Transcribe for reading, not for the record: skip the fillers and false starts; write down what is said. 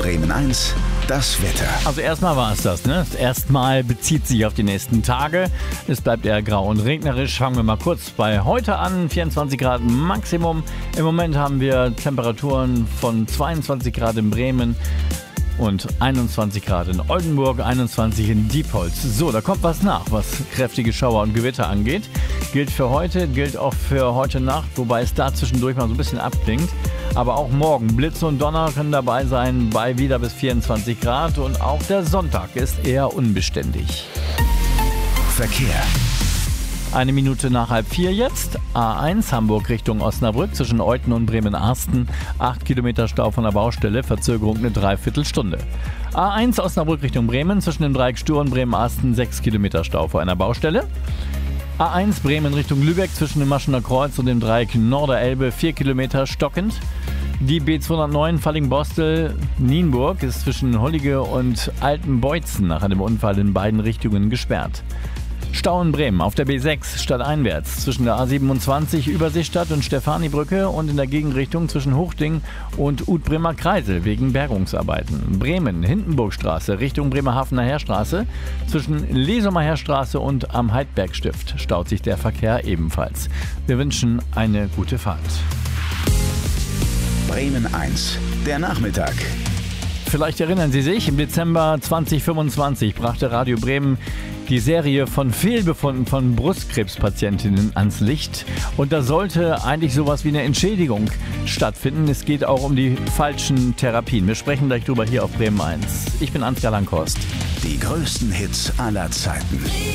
Bremen 1, das Wetter. Also erstmal war es das, ne? Das erstmal bezieht sich auf die nächsten Tage. Es bleibt eher grau und regnerisch. Fangen wir mal kurz bei heute an. 24 Grad Maximum. Im Moment haben wir Temperaturen von 22 Grad in Bremen und 21 Grad in Oldenburg, 21 in Diepholz. So, da kommt was nach, was kräftige Schauer und Gewitter angeht. Gilt für heute, gilt auch für heute Nacht, wobei es da zwischendurch mal so ein bisschen abklingt. Aber auch morgen Blitze und Donner können dabei sein, bei wieder bis 24 Grad. Und auch der Sonntag ist eher unbeständig. Verkehr. 1 Minute nach 3:30 jetzt. A1 Hamburg Richtung Osnabrück zwischen Euthen und Bremen-Arsten. 8 Kilometer Stau von der Baustelle, Verzögerung eine Dreiviertelstunde. A1 Osnabrück Richtung Bremen zwischen dem Dreieck Stur und Bremen-Arsten. 6 Kilometer Stau vor einer Baustelle. A1 Bremen Richtung Lübeck zwischen dem Maschener Kreuz und dem Dreieck Norderelbe. 4 Kilometer stockend. Die B209 Falling-Bostel-Nienburg ist zwischen Hollige und Altenbeutzen nach einem Unfall in beiden Richtungen gesperrt. Stau in Bremen auf der B6 stadteinwärts zwischen der A27 Überseestadt und Stefanibrücke und in der Gegenrichtung zwischen Hochding und Utbremer Kreisel wegen Bergungsarbeiten. Bremen Hindenburgstraße Richtung Bremerhavener Heerstraße zwischen Lesumer Heerstraße und am Heidbergstift staut sich der Verkehr ebenfalls. Wir wünschen eine gute Fahrt. Bremen 1, der Nachmittag. Vielleicht erinnern Sie sich, im Dezember 2025 brachte Radio Bremen die Serie von Fehlbefunden von Brustkrebspatientinnen ans Licht. Und da sollte eigentlich sowas wie eine Entschädigung stattfinden. Es geht auch um die falschen Therapien. Wir sprechen gleich drüber hier auf Bremen 1. Ich bin Ansgar Langhorst. Die größten Hits aller Zeiten.